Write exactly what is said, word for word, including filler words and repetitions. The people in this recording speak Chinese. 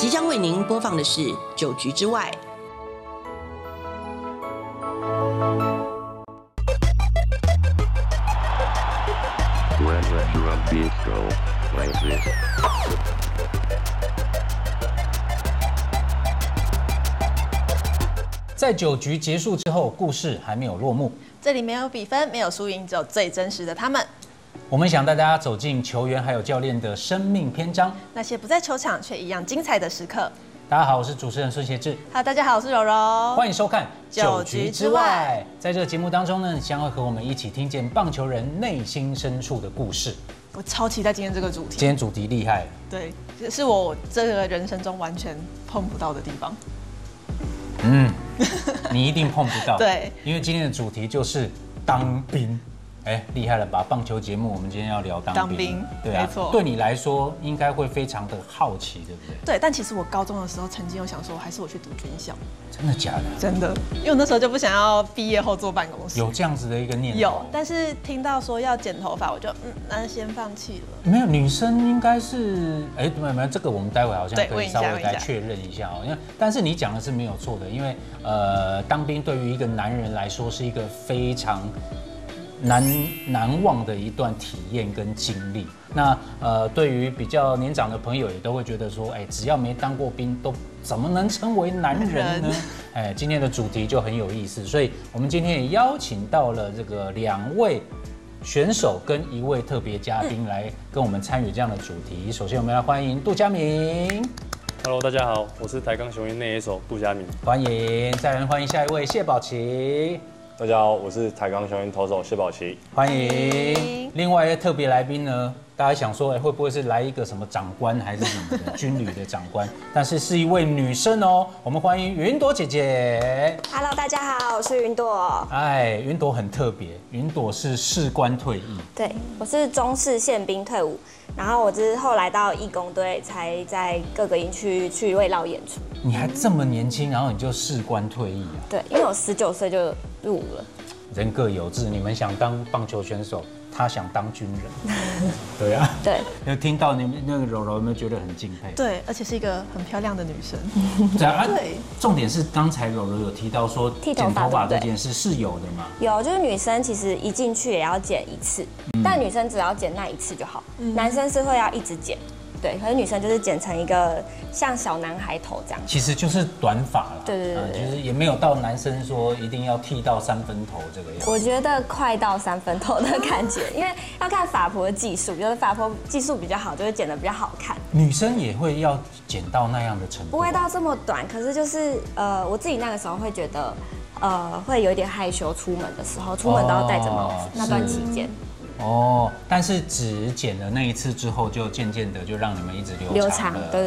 即将为您播放的是《酒局之外》。 When the drum beat go like this. 在酒局结束之后，故事还没有落幕。 这里没有比分，没有输赢，只有最真实的他们。 我们想带大家走进球员还有教练的生命篇章， 那些不在球场却一样精彩的时刻。 大家好，我是主持人孙协志。 Hello， 大家好，我是柔柔。 欢迎收看《 酒局之外》。 在这个节目当中呢，将会和我们一起听见棒球人内心深处的故事。 我超期待今天这个主题。 今天主题厉害了， 对，是我这个人生中完全碰不到的地方。 嗯，你一定碰不到。 对， 因为今天的主题就是当兵。哎，厉害了吧？棒球节目，我们今天要聊当兵。 当兵， 对啊， 没错。 对你来说，应该会非常的好奇，对不对？ 对，但其实我高中的时候曾经有想说，还是我去读军校。 真的假的？ 真的，因为我那时候就不想要毕业后坐办公室。 有这样子的一个念头。 有，但是听到说要剪头发，我就嗯，那先放弃了。 没有，女生应该是，哎，没有没有，这个我们待会好像可以稍微对问一下来确认一下哦。因为，但是你讲的是没有错的，因为呃，当兵对于一个男人来说是一个非常难难忘的一段体验跟经历。那呃，对于比较年长的朋友也都会觉得说，哎，只要没当过兵，都怎么能称为男人呢？哎，今天的主题就很有意思，所以我们今天也邀请到了这个两位选手跟一位特别嘉宾来跟我们参与这样的主题。首先，我们来欢迎杜佳明。 Hello， 大家好，我是台钢雄鹰内野手杜佳明。 欢迎，再来欢迎下一位谢宝琪。 大家好，我是台钢雄鹰投手谢宝琪。 欢迎。另外一位特别来宾呢，大家想说，哎，会不会是来一个什么长官还是什么的军旅的长官？但是是一位女生哦，我们欢迎云朵姐姐。 Hello， 大家好，我是云朵。 哎，云朵很特别，云朵是士官退役。 对，我是中式宪兵退伍，然后我之后来到义工队，才在各个营区去慰劳演出。 你还这么年轻，然后你就士官退役啊？ 对，因为我十九岁就入伍了。 人各有志，你们想当棒球选手，他想当军人。对啊， 对。 有听到你们那个柔柔有没有觉得很敬佩？ 对，而且是一个很漂亮的女生。 对啊， 对。 重点是刚才柔柔有提到说剃头发剪头发这件事是有的吗？ 有，就是女生其实一进去也要剪一次，嗯、但女生只要剪那一次就好，嗯、男生是会要一直剪。对，可是女生就是剪成一个像小男孩头这样， 其实就是短发了。 对对 对, 对、 嗯，就是也没有到男生说一定要剃到三分头这个样子。 我觉得快到三分头的感觉，因为要看发婆的技术，就是发婆技术比较好，就会剪得比较好看。 女生也会要剪到那样的程度？ 不会到这么短，可是就是呃，我自己那个时候会觉得，呃，会有一点害羞，出门的时候，出门都要戴着帽子，哦、那段期间。 哦，但是只剪了那一次之后，就渐渐的就让你们一直留长了。 留长，对。